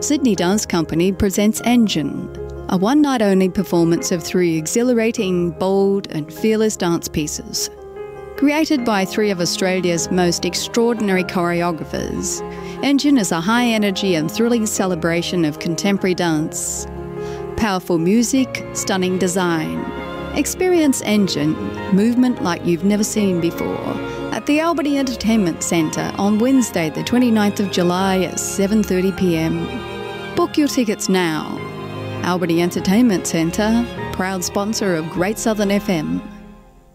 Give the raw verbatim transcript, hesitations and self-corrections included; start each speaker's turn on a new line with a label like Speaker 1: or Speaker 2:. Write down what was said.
Speaker 1: Sydney Dance Company presents Engine, a one-night-only performance of three exhilarating, bold and fearless dance pieces. Created by three of Australia's most extraordinary choreographers, Engine is a high-energy and thrilling celebration of contemporary dance. Powerful music, stunning design. Experience Engine, movement like you've never seen before, at the Albany Entertainment Centre on Wednesday the twenty-ninth of July at seven thirty p m. Book your tickets now. Albany Entertainment Centre, proud sponsor of Great Southern F M.